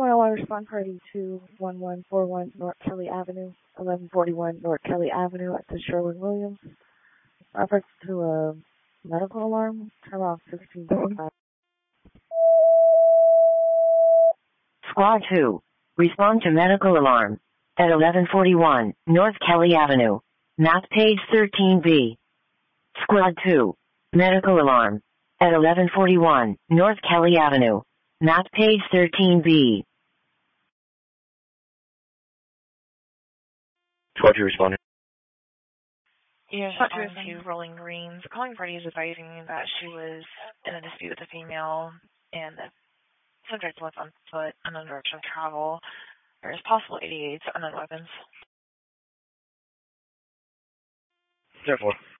101 respond party to 1141 North Kelly Avenue, 1141 North Kelly Avenue at the Sherwin-Williams. Reference to a medical alarm, turn off 1645. Squad 2. Respond to medical alarm at 1141 North Kelly Avenue. Map page 13B. Squad 2. Medical alarm at 1141 North Kelly Avenue. Map page 13B. Squad 2 responded. Yes, on to Rolling Greens. The calling party is advising that she was in a dispute with a female and the subject was on foot, unknown direction of travel. There is possible 88s, unknown weapons. Therefore.